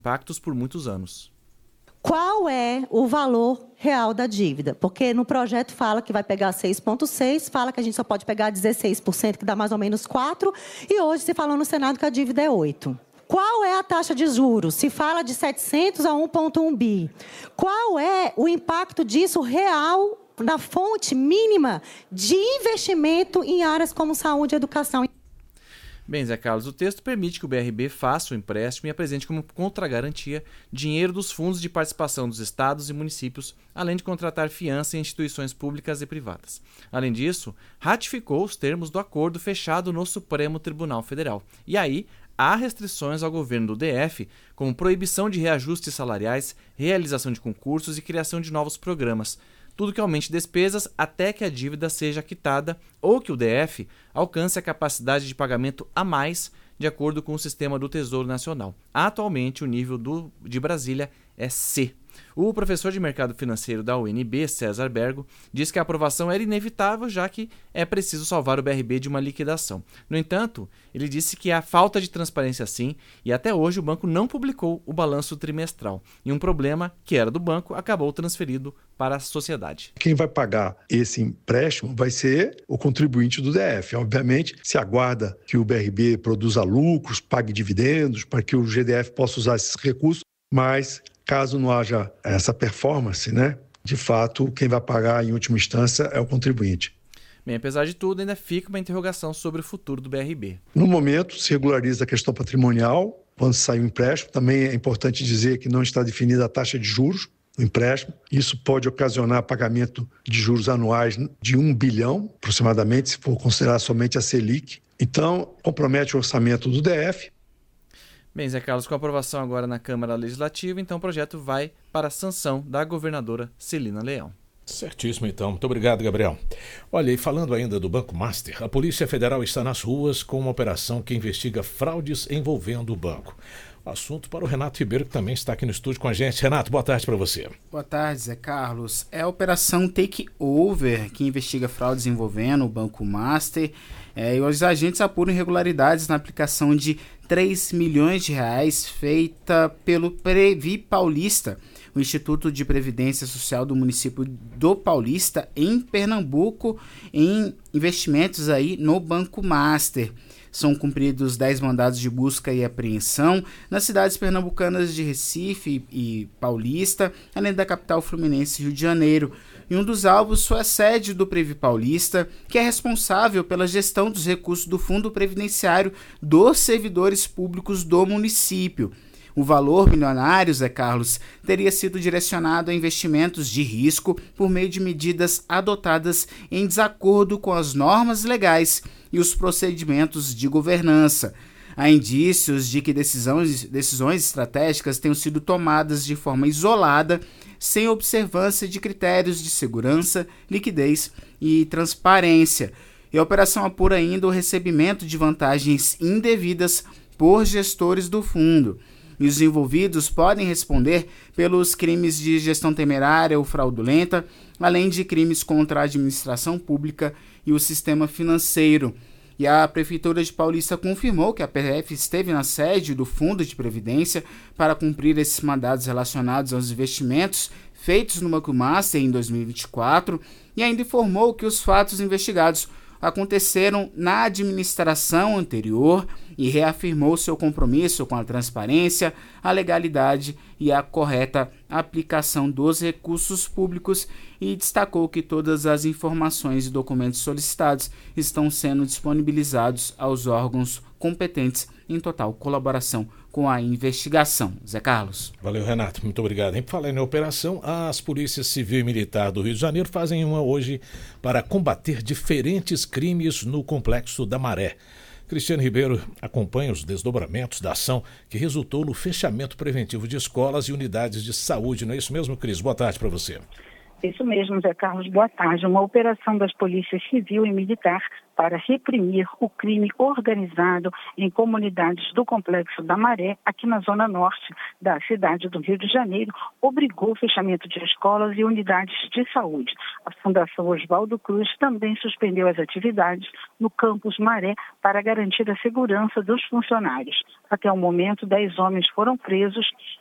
impactos por muitos anos. Qual é o valor real da dívida? Porque no projeto fala que vai pegar 6,6%, fala que a gente só pode pegar 16%, que dá mais ou menos 4%, e hoje se falou no Senado que a dívida é 8%. Qual é a taxa de juros? Se fala de 700 a 1,1 bi. Qual é o impacto disso real na fonte mínima de investimento em áreas como saúde e educação? Bem, Zé Carlos, o texto permite que o BRB faça o empréstimo e apresente como contragarantia dinheiro dos fundos de participação dos estados e municípios, além de contratar fiança em instituições públicas e privadas. Além disso, ratificou os termos do acordo fechado no Supremo Tribunal Federal. E aí, há restrições ao governo do DF, como proibição de reajustes salariais, realização de concursos e criação de novos programas. Tudo que aumente despesas até que a dívida seja quitada ou que o DF alcance a capacidade de pagamento a mais, de acordo com o sistema do Tesouro Nacional. Atualmente, o nível de Brasília é C. O professor de mercado financeiro da UNB, César Bergo, diz que a aprovação era inevitável, já que é preciso salvar o BRB de uma liquidação. No entanto, ele disse que há falta de transparência sim, e até hoje o banco não publicou o balanço trimestral. E um problema, que era do banco, acabou transferido para a sociedade. Quem vai pagar esse empréstimo vai ser o contribuinte do DF. Obviamente, se aguarda que o BRB produza lucros, pague dividendos, para que o GDF possa usar esses recursos, mas caso não haja essa performance, de fato, quem vai pagar em última instância é o contribuinte. Bem, apesar de tudo, ainda fica uma interrogação sobre o futuro do BRB. No momento, se regulariza a questão patrimonial, quando sai o empréstimo. Também é importante dizer que não está definida a taxa de juros do empréstimo. Isso pode ocasionar pagamento de juros anuais de 1 bilhão, aproximadamente, se for considerar somente a Selic. Então, compromete o orçamento do DF. Bem, Zé Carlos, com a aprovação agora na Câmara Legislativa, então o projeto vai para a sanção da governadora Celina Leão. Certíssimo, então. Muito obrigado, Gabriel. Olha, e falando ainda do Banco Master, a Polícia Federal está nas ruas com uma operação que investiga fraudes envolvendo o banco. Assunto para o Renato Ribeiro, que também está aqui no estúdio com a gente. Renato, boa tarde para você. Boa tarde, Zé Carlos. É a Operação Takeover, que investiga fraudes envolvendo o Banco Master. E os agentes apuram irregularidades na aplicação de 3 milhões de reais feita pelo Previ Paulista, o Instituto de Previdência Social do município do Paulista, em Pernambuco, em investimentos aí no Banco Master. São cumpridos 10 mandados de busca e apreensão nas cidades pernambucanas de Recife e Paulista, além da capital fluminense, Rio de Janeiro. E um dos alvos foi a sede do Previ Paulista, que é responsável pela gestão dos recursos do Fundo Previdenciário dos servidores públicos do município. O valor milionário, Zé Carlos, teria sido direcionado a investimentos de risco por meio de medidas adotadas em desacordo com as normas legais e os procedimentos de governança. Há indícios de que decisões estratégicas tenham sido tomadas de forma isolada, sem observância de critérios de segurança, liquidez e transparência. E a operação apura ainda o recebimento de vantagens indevidas por gestores do fundo. E os envolvidos podem responder pelos crimes de gestão temerária ou fraudulenta, além de crimes contra a administração pública e o sistema financeiro. E a Prefeitura de Paulista confirmou que a PF esteve na sede do Fundo de Previdência para cumprir esses mandados relacionados aos investimentos feitos no Banco Master em 2024 e ainda informou que os fatos investigados aconteceram na administração anterior e reafirmou seu compromisso com a transparência, a legalidade e a correta aplicação dos recursos públicos e destacou que todas as informações e documentos solicitados estão sendo disponibilizados aos órgãos competentes em total colaboração com a investigação. Zé Carlos. Valeu, Renato. Muito obrigado. Em falar em operação, as polícias civil e militar do Rio de Janeiro fazem uma hoje para combater diferentes crimes no Complexo da Maré. Cristiano Ribeiro acompanha os desdobramentos da ação que resultou no fechamento preventivo de escolas e unidades de saúde. Não é isso mesmo, Cris? Boa tarde para você. Isso mesmo, Zé Carlos, boa tarde. Uma operação das polícias civil e militar para reprimir o crime organizado em comunidades do Complexo da Maré, aqui na zona norte da cidade do Rio de Janeiro, obrigou o fechamento de escolas e unidades de saúde. A Fundação Oswaldo Cruz também suspendeu as atividades no campus Maré para garantir a segurança dos funcionários. Até o momento, 10 homens foram presos